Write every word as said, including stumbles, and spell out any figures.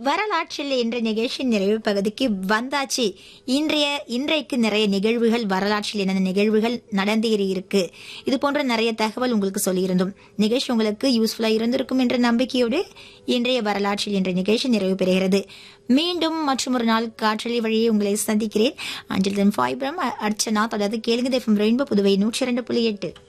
வரலாற்றில் என்ற நிகழ்ச்சி நிறைவு பகுதிக்கு வந்தாச்சு. இன்றைய இன்றைக்கு நிறைய நிகழ்வுகள், வரலாற்றில் என்னென்ன நிகழ்வுகள் நடந்தேறி இருக்கு, இது போன்ற நிறைய தகவல் உங்களுக்கு சொல்லியிருந்தோம். நிகழ்ச்சி உங்களுக்கு யூஸ்ஃபுல்லா இருந்திருக்கும் என்ற நம்பிக்கையோடு இன்றைய வரலாற்றில் என்ற நிகழ்ச்சி நிறைவு பெறுகிறது. மீண்டும் மற்றும் ஒரு நாள் காற்றலை வழியே உங்களை சந்திக்கிறேன். அஞ்சல் தன் ஃபைப்ரம் அர்ச்சனா. தொடர்ந்து கேளுங்க ரெயின்போ புதுவை நூற்றி இரண்டு புள்ளி எட்டு.